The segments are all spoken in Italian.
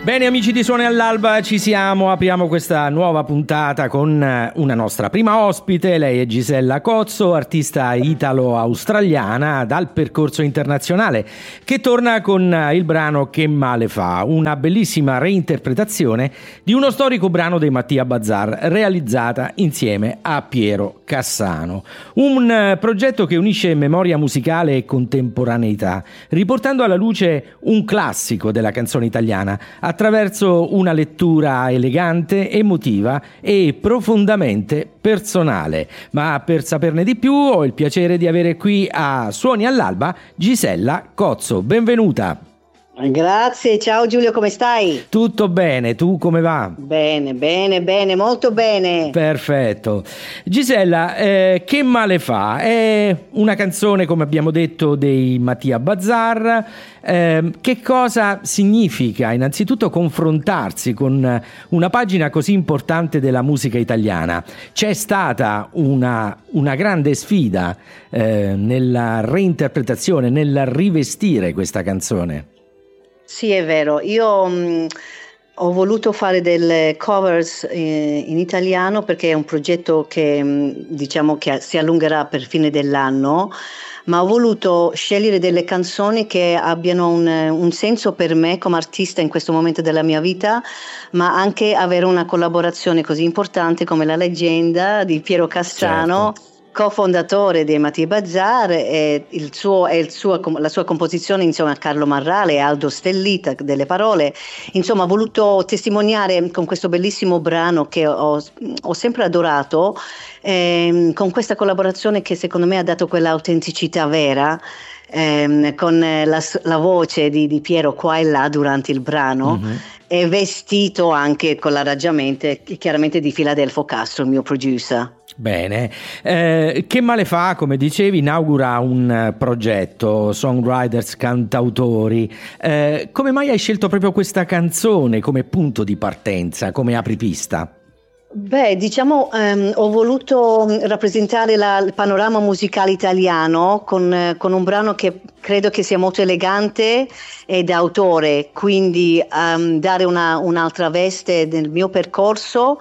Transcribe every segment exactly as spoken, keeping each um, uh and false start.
Bene amici di Suoni all'Alba, ci siamo, apriamo questa nuova puntata con una nostra prima ospite. Lei è Gisella Cozzo, artista italo-australiana dal percorso internazionale, che torna con il brano Che male fa, una bellissima reinterpretazione di uno storico brano dei Mattia Bazar, realizzata insieme a Piero Cassano. Un progetto che unisce memoria musicale e contemporaneità, riportando alla luce un classico della canzone italiana attraverso una lettura elegante, emotiva e profondamente personale. Ma per saperne di più ho il piacere di avere qui a Suoni all'Alba Gisella Cozzo. Benvenuta. Grazie, ciao Giulio, come stai? Tutto bene, tu come va? Bene, bene, bene, molto bene. Perfetto. Gisella, eh, Che male fa? È una canzone, come abbiamo detto, dei Mattia Bazar. Eh, che cosa significa innanzitutto confrontarsi con una pagina così importante della musica italiana? C'è stata una, una grande sfida eh, nella reinterpretazione, nel rivestire questa canzone. Sì, è vero, io mh, ho voluto fare delle covers eh, in italiano perché è un progetto che mh, diciamo che si allungherà per fine dell'anno, ma ho voluto scegliere delle canzoni che abbiano un, un senso per me come artista in questo momento della mia vita, ma anche avere una collaborazione così importante come la leggenda di Piero Cassano. Certo. Co-fondatore dei Mattia Bazar, e il suo, e il suo, la sua composizione insieme a Carlo Marrale e Aldo Stellita delle parole. Insomma, ho voluto testimoniare con questo bellissimo brano che ho, ho sempre adorato, ehm, con questa collaborazione che secondo me ha dato quell'autenticità vera, ehm, con la, la voce di, di Piero qua e là durante il brano. Mm-hmm. E vestito anche con l'arrangiamento chiaramente di Filadelfo Castro, il mio producer. Bene, eh, Che male fa, come dicevi, inaugura un progetto, songwriters, cantautori. Eh, come mai hai scelto proprio questa canzone come punto di partenza, come apripista? Beh, diciamo, ehm, ho voluto rappresentare la, il panorama musicale italiano con, eh, con un brano che credo che sia molto elegante e d'autore, quindi um, dare una, un'altra veste nel mio percorso.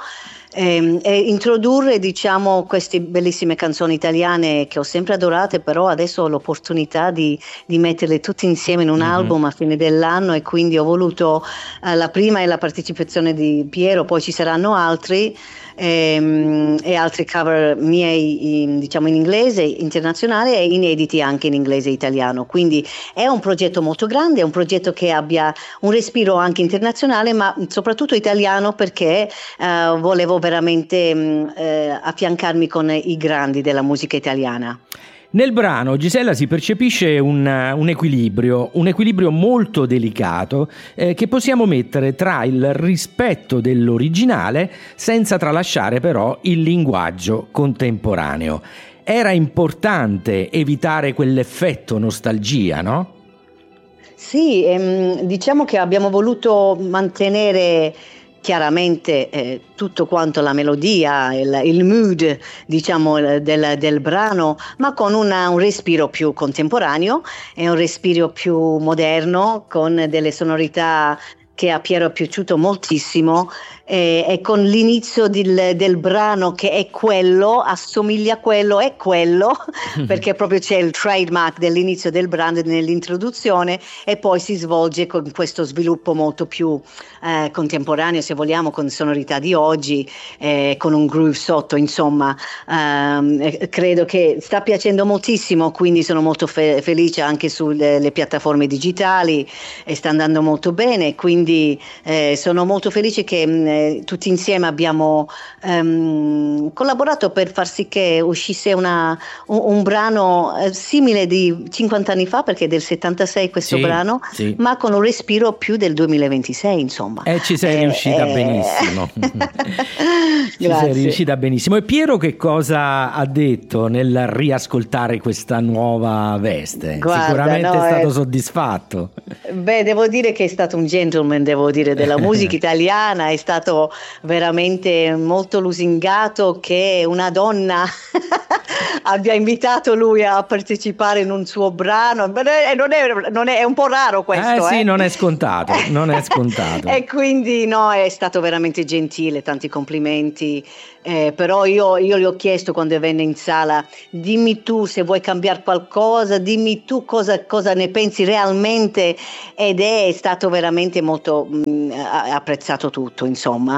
E, e introdurre, diciamo, queste bellissime canzoni italiane che ho sempre adorate, però adesso ho l'opportunità di, di metterle tutte insieme in un mm-hmm. album a fine dell'anno, e quindi ho voluto eh, la prima è la partecipazione di Piero, poi ci saranno altri e, e altri cover miei in, diciamo in inglese internazionale e inediti anche in inglese e italiano, quindi è un progetto molto grande, è un progetto che abbia un respiro anche internazionale ma soprattutto italiano, perché eh, volevo veramente mh, eh, affiancarmi con i grandi della musica italiana. Nel brano, Gisella, si percepisce un, un equilibrio, un equilibrio molto delicato eh, che possiamo mettere tra il rispetto dell'originale senza tralasciare però il linguaggio contemporaneo. Era importante evitare quell'effetto nostalgia, no? Sì, ehm, diciamo che abbiamo voluto mantenere chiaramente eh, tutto quanto la melodia, il, il mood, diciamo, del, del brano, ma con una, un respiro più contemporaneo e un respiro più moderno, con delle sonorità che a Piero è piaciuto moltissimo, e, e con l'inizio del, del brano che è quello, assomiglia a quello, è quello, perché proprio c'è il trademark dell'inizio del brano nell'introduzione, e poi si svolge con questo sviluppo molto più eh, contemporaneo, se vogliamo, con sonorità di oggi, eh, con un groove sotto, insomma. ehm, credo che sta piacendo moltissimo, quindi sono molto fe- felice anche sulle le piattaforme digitali, e sta andando molto bene, quindi eh, sono molto felice che mh, tutti insieme abbiamo um, collaborato per far sì che uscisse una, un, un brano eh, simile di cinquanta anni fa, perché è del settantasei questo sì, brano, sì. ma con un respiro più del duemilaventisei, insomma. E eh, ci sei eh, riuscita eh... benissimo. Ci sei riuscita benissimo. E Piero che cosa ha detto nel riascoltare questa nuova veste? Guarda, sicuramente no, è stato è... soddisfatto. Beh, devo dire che è stato un gentleman, devo dire, della musica italiana, è stato veramente molto lusingato, che una donna abbia invitato lui a partecipare in un suo brano. Non è, non è, non è, è un po' raro questo. Eh sì, eh? non è scontato, non è scontato. E quindi no, è stato veramente gentile, tanti complimenti. Eh, però io, io gli ho chiesto quando venne in sala, dimmi tu se vuoi cambiare qualcosa, dimmi tu cosa, cosa ne pensi realmente, ed è stato veramente molto mh, apprezzato tutto, insomma,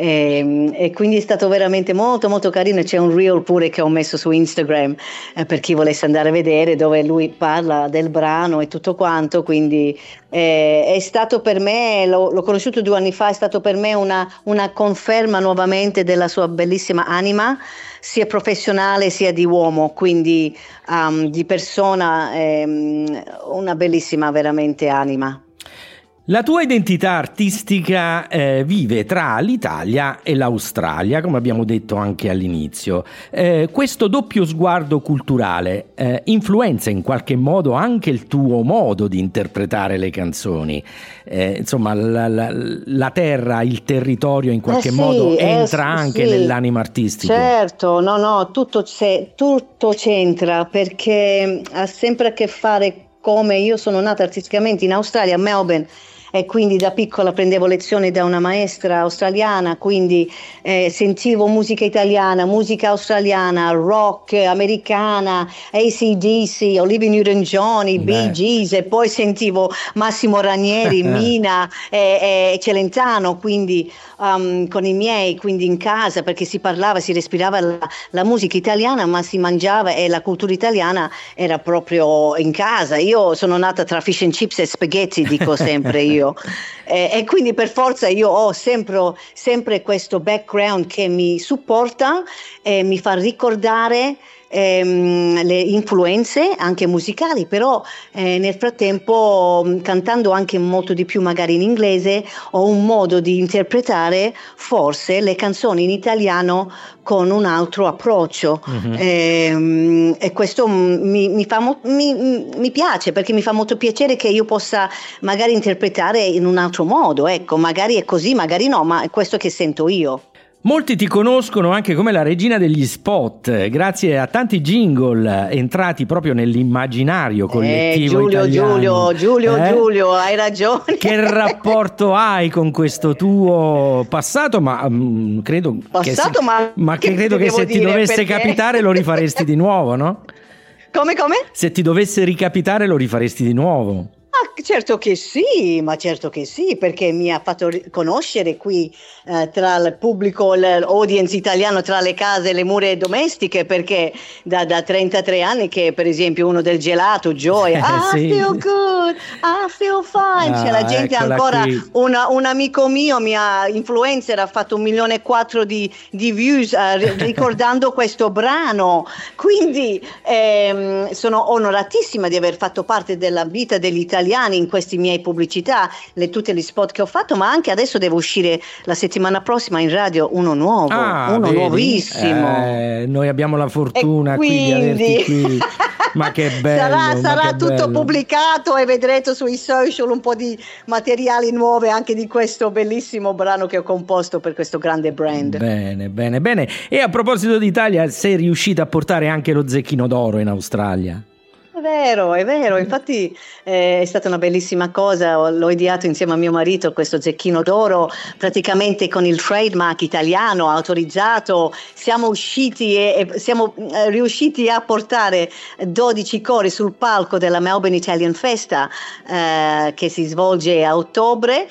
e, e quindi è stato veramente molto molto carino. C'è un reel pure che ho messo su Instagram, eh, per chi volesse andare a vedere, dove lui parla del brano e tutto quanto, quindi eh, è stato per me, l'ho, l'ho conosciuto due anni fa, è stato per me una, una conferma nuovamente della sua bellissima anima, sia professionale sia di uomo, quindi um, di persona, ehm, una bellissima veramente anima. La tua identità artistica eh, vive tra l'Italia e l'Australia, come abbiamo detto anche all'inizio. Eh, questo doppio sguardo culturale eh, influenza in qualche modo anche il tuo modo di interpretare le canzoni. Eh, insomma, la, la, la terra, il territorio in qualche eh sì, modo entra eh, anche sì. nell'anima artistica. Certo, no, no, tutto, c'è, tutto c'entra, perché ha sempre a che fare, come io sono nata artisticamente in Australia, a Melbourne, e quindi da piccola prendevo lezioni da una maestra australiana, quindi eh, sentivo musica italiana, musica australiana, rock americana, A C D C, Olivia Newton-John, i Bee Gees, e poi sentivo Massimo Ranieri, Mina e, e Celentano, quindi um, con i miei, quindi in casa, perché si parlava, si respirava la, la musica italiana, ma si mangiava, e la cultura italiana era proprio in casa. Io sono nata tra fish and chips e spaghetti, dico sempre io. E, e quindi per forza io ho sempre, sempre questo background che mi supporta e mi fa ricordare ehm, le influenze anche musicali, però eh, nel frattempo, cantando anche molto di più magari in inglese, ho un modo di interpretare forse le canzoni in italiano con un altro approccio. Mm-hmm. e, e questo mi, mi, fa mo- mi, mi piace, perché mi fa molto piacere che io possa magari interpretare in un altro modo, ecco, magari è così, magari no, ma è questo che sento io. Molti ti conoscono anche come la regina degli spot, grazie a tanti jingle entrati proprio nell'immaginario collettivo eh, Giulio, italiano. Giulio, Giulio, eh? Giulio, hai ragione. Che rapporto hai con questo tuo passato? Ma mh, credo passato, che, ma, ma che credo che se ti dovesse perché? capitare lo rifaresti di nuovo, no? Come, come? Se ti dovesse ricapitare lo rifaresti di nuovo. Ah, certo che sì, ma certo che sì, perché mi ha fatto conoscere qui eh, tra il pubblico, l'audience italiano, tra le case, le mura domestiche, perché da, da trentatré anni che per esempio uno del gelato, Joy, I sì. feel good, I feel fine, ah, c'è la gente ancora, una, un amico mio, mia influencer, ha fatto un milione e quattro di, di views eh, ricordando questo brano, quindi ehm, sono onoratissima di aver fatto parte della vita degli italiani in questi miei pubblicità, le, tutte gli spot che ho fatto, ma anche adesso devo uscire la settimana prossima in radio uno nuovo, ah, uno vedi? nuovissimo. Eh, noi abbiamo la fortuna quindi... qui di averti qui. Ma che bello! Sarà, sarà che tutto bello. pubblicato e vedrete sui social un po' di materiali nuovi anche di questo bellissimo brano che ho composto per questo grande brand. Bene, bene, bene. E a proposito d'Italia, sei riuscita a portare anche lo Zecchino d'Oro in Australia? È vero, è vero, infatti eh, è stata una bellissima cosa, l'ho ideato insieme a mio marito questo Zecchino d'Oro, praticamente con il trademark italiano autorizzato, siamo usciti e, e siamo eh, riusciti a portare dodici cori sul palco della Melbourne Italian Festa eh, che si svolge a ottobre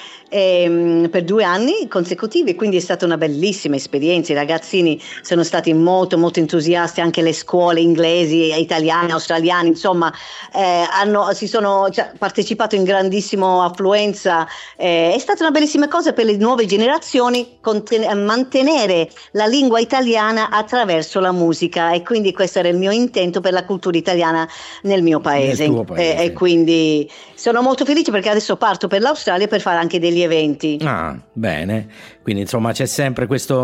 e, per due anni consecutivi, quindi è stata una bellissima esperienza, i ragazzini sono stati molto molto entusiasti, anche le scuole inglesi, italiane, australiane, insomma eh, hanno, si sono cioè, partecipato in grandissima affluenza, eh, è stata una bellissima cosa per le nuove generazioni conten- mantenere la lingua italiana attraverso la musica, e quindi questo era il mio intento per la cultura italiana nel mio paese, nel tuo paese. E, e quindi sono molto felice perché adesso parto per l'Australia per fare anche degli eventi. Ah, bene, quindi insomma c'è sempre questo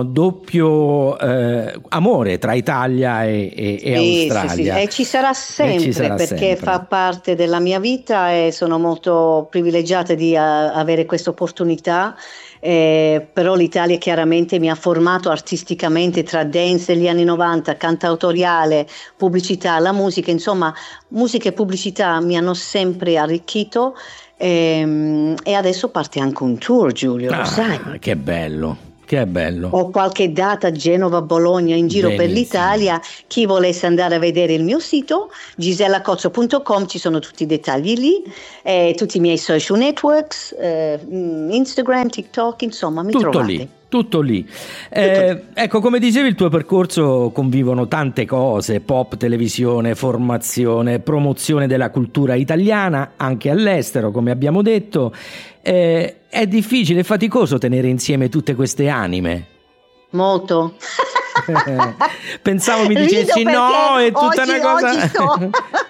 doppio eh, amore tra Italia e, e, e sì, Australia. sì, sì. E ci sarà sempre, ci sarà perché perché sempre. fa parte della mia vita e sono molto privilegiata di uh, avere questa opportunità. Eh, però l'Italia chiaramente mi ha formato artisticamente tra dance degli anni novanta, cantautoriale, pubblicità, la musica, insomma, musica e pubblicità mi hanno sempre arricchito. E, e adesso parte anche un tour, Giulio, lo Ah, sai. che bello, che bello. Ho qualche data a Genova, Bologna, in giro Benissimo. per l'Italia. Chi volesse andare a vedere il mio sito gisella cozzo punto com, ci sono tutti i dettagli lì, eh, tutti i miei social networks, eh, Instagram, TikTok, insomma mi Tutto trovate. lì. Tutto lì. Eh, ecco, come dicevi, il tuo percorso convivono tante cose: pop, televisione, formazione, promozione della cultura italiana anche all'estero, come abbiamo detto. Eh, è difficile e faticoso tenere insieme tutte queste anime. Molto. Pensavo mi Rido dicessi no, è tutta oggi, una cosa. oggi sto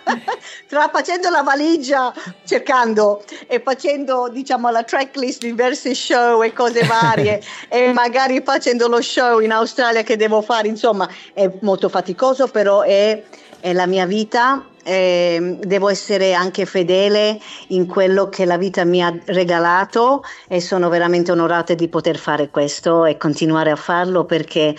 tra facendo la valigia, cercando e facendo, diciamo, la tracklist di diversi show e cose varie e magari facendo lo show in Australia che devo fare, insomma è molto faticoso, però è, è la mia vita. Eh, devo essere anche fedele in quello che la vita mi ha regalato e sono veramente onorata di poter fare questo e continuare a farlo, perché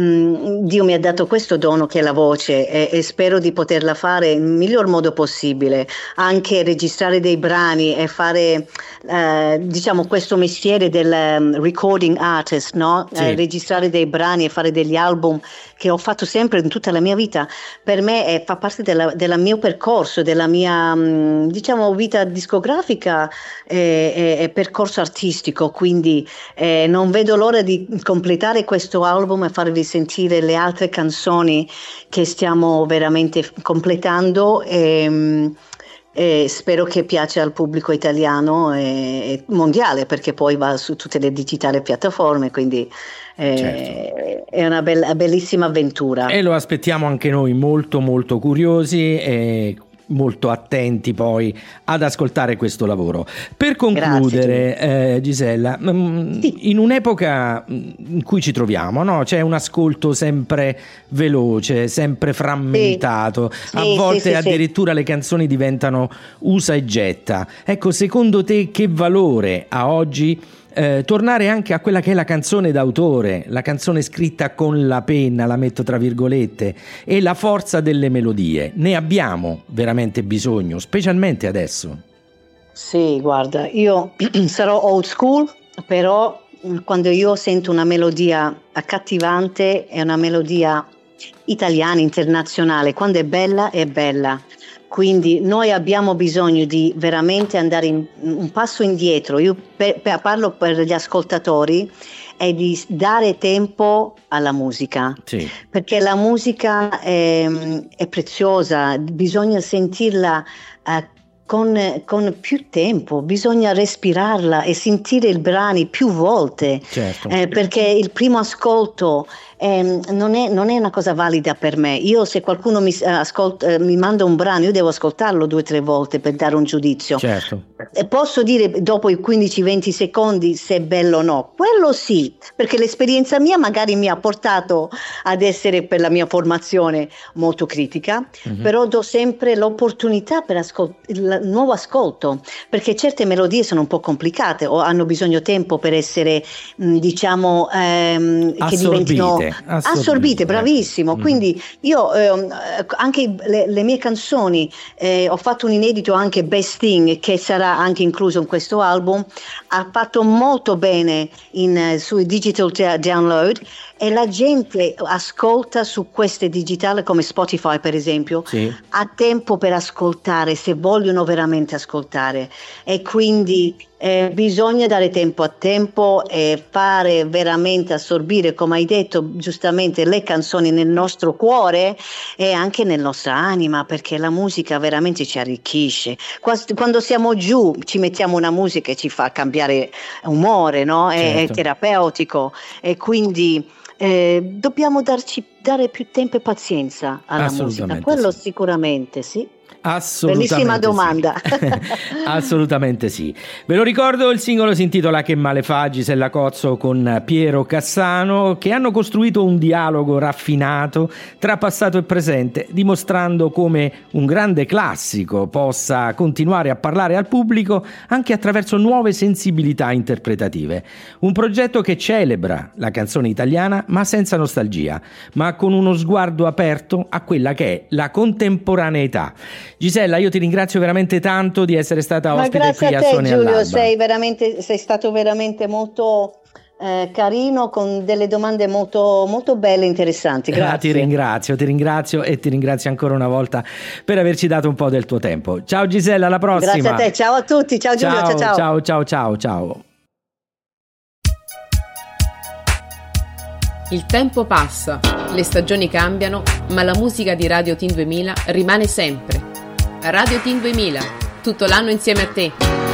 mh, Dio mi ha dato questo dono che è la voce, e, e spero di poterla fare nel miglior modo possibile, anche registrare dei brani e fare eh, diciamo questo mestiere del um, recording artist, no? Sì. Eh, registrare dei brani e fare degli album che ho fatto sempre in tutta la mia vita. Per me è, fa parte della, della mio percorso, della mia mh, diciamo vita discografica e, e, e percorso artistico, quindi eh, non vedo l'ora di completare questo album e farvi sentire le altre canzoni che stiamo veramente completando e, mh, e spero che piaccia al pubblico italiano e, e mondiale, perché poi va su tutte le digitali piattaforme, quindi eh, Certo. è una bella, bellissima avventura. E lo aspettiamo anche noi, molto molto curiosi e molto attenti poi ad ascoltare questo lavoro. Per concludere, Grazie, eh, Gisella, sì. in un'epoca in cui ci troviamo, no? C'è un ascolto sempre veloce, sempre frammentato, Sì, a sì, volte sì, sì, addirittura le canzoni diventano usa e getta. Ecco, secondo te che valore ha oggi Eh, tornare anche a quella che è la canzone d'autore, la canzone scritta con la penna, la metto tra virgolette, e la forza delle melodie? Ne abbiamo veramente bisogno, specialmente adesso. Sì, guarda, io sarò old school, però quando io sento una melodia accattivante, è una melodia italiana, internazionale, quando è bella è bella. Quindi noi abbiamo bisogno di veramente andare in, un passo indietro. Io per, per, parlo per gli ascoltatori, è di dare tempo alla musica, Sì. perché la musica è, è preziosa, bisogna sentirla eh, con, con più tempo, bisogna respirarla e sentire i brani più volte, Certo. eh, perché il primo ascolto eh, non, è, non è una cosa valida per me. Io, se qualcuno mi, ascolta, eh, mi manda un brano, io devo ascoltarlo due o tre volte per dare un giudizio. Certo. E posso dire dopo i quindici venti secondi se è bello o no, quello sì, perché l'esperienza mia magari mi ha portato ad essere, per la mia formazione, molto critica, mm-hmm. però do sempre l'opportunità per ascol- il nuovo ascolto, perché certe melodie sono un po' complicate o hanno bisogno tempo per essere mh, diciamo ehm, assorbite, che diventino assorbite, assorbite bravissimo, mm-hmm. quindi io eh, anche le, le mie canzoni eh, ho fatto un inedito anche Best Thing, che sarà anche incluso in questo album, ha fatto molto bene in, sui digital download e la gente ascolta su queste digitali come Spotify per esempio, sì. ha tempo per ascoltare se vogliono veramente ascoltare, e quindi eh, bisogna dare tempo a tempo e fare veramente assorbire, come hai detto giustamente, le canzoni nel nostro cuore e anche nella nostra anima, perché la musica veramente ci arricchisce. Quando siamo giù ci mettiamo una musica e ci fa cambiare umore, no? È, certo. È terapeutico, e quindi Eh, dobbiamo darci, dare più tempo e pazienza alla musica, quello sì. sicuramente, sì. Assolutamente bellissima domanda. Sì. Assolutamente sì. Ve lo ricordo, il singolo si intitola Che male fa, Gisella Cozzo con Piero Cassano, che hanno costruito un dialogo raffinato tra passato e presente, dimostrando come un grande classico possa continuare a parlare al pubblico anche attraverso nuove sensibilità interpretative. Un progetto che celebra la canzone italiana ma senza nostalgia, ma con uno sguardo aperto a quella che è la contemporaneità. Gisella, io ti ringrazio veramente tanto di essere stata ospite Ma qui a, a te, Suoni Giulio, all'Alba. sei veramente, sei stato veramente molto eh, carino, con delle domande molto, molto belle e interessanti. Grazie. Ah, ti ringrazio, ti ringrazio e ti ringrazio ancora una volta per averci dato un po' del tuo tempo. Ciao Gisella, alla prossima. Grazie a te, ciao a tutti, ciao Giulio, ciao ciao. Ciao ciao ciao ciao. Il tempo passa, le stagioni cambiano, ma la musica di Radio Teen duemila rimane sempre. Radio Teen duemila, tutto l'anno insieme a te.